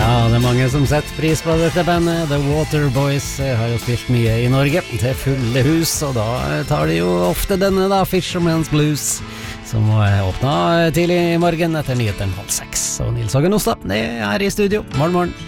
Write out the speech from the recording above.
Ja, det mange som setter pris på dette bandet. The Waterboys har jo spilt mye I Norge til fulle hus, og da tar de jo ofte denne da, Fisherman's Blues, som åpna tidlig I morgen etter nyheten 5:30. Og Nils Hagen Ostad, det I studio. Morgen, morgen.